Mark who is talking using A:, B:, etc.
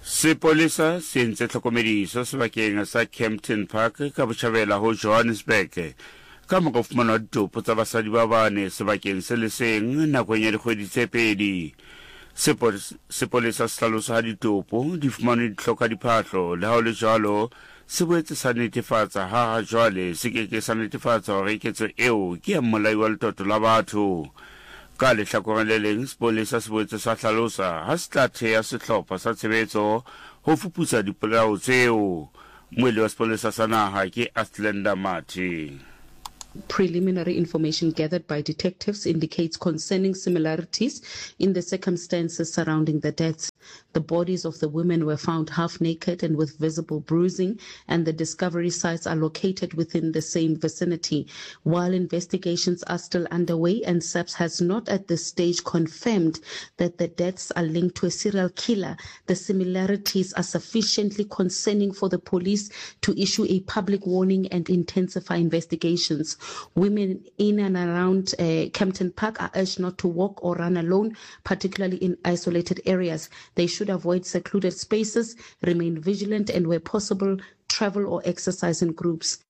A: Sepolesa se entse tlhokomediso sebakeng sa Kempton Park ka botjhabela ho Johannesburg ka mora ho fumana ditopo tsa basadi ba bane sebakeng se le seng nakong ya dikgwedi tse pedi. Sepolesa se hlalosa ha ditopo di fumane dihloka diphahlo le ha ho le jwalo se boetse sa netefatsa ha jwale se keke sa netefatsa hore ketso eo ke ya molai wa letoto la batho. Ka lehlakoreng le leng sepolesa se boetse sa hlalosa ha se tla theha sehlopha sa tshebetso ho fuputsa dipolao tseo. Moeli wa sepolesa sa naha ke Athlenda Mathe.
B: Preliminary information gathered by detectives indicates concerning similarities in the circumstances surrounding the deaths. The bodies of the women were found half naked and with visible bruising, and the discovery sites are located within the same vicinity. While investigations are still underway and SAPS has not at this stage confirmed that the deaths are linked to a serial killer, the similarities are sufficiently concerning for the police to issue a public warning and intensify investigations. Women in and around Kempton Park are urged not to walk or run alone, particularly in isolated areas. They should avoid secluded spaces, remain vigilant, and where possible, travel or exercise in groups.